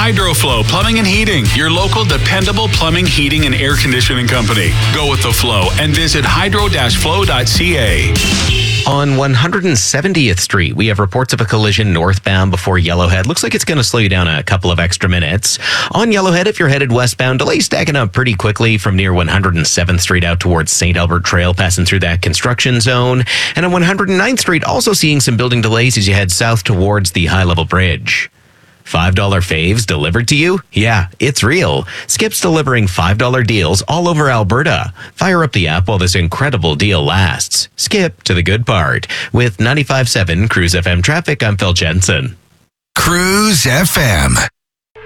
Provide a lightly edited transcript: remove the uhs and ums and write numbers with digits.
HydroFlow Plumbing and Heating, your local dependable plumbing, heating, and air conditioning company. Go with the flow and visit hydro-flow.ca. On 170th Street, we have reports of a collision northbound before Yellowhead. Looks like it's going to slow you down a couple of extra minutes. On Yellowhead, if you're headed westbound, delays stacking up pretty quickly from near 107th Street out towards St. Albert Trail, passing through that construction zone. And on 109th Street, also seeing some building delays as you head south towards the high-level bridge. $5 faves delivered to you? Yeah, it's real. Skip's delivering $5 deals all over Alberta. Fire up the app while this incredible deal lasts. Skip to the good part. With 95.7 Cruise FM traffic, I'm Phil Jensen. Cruise FM.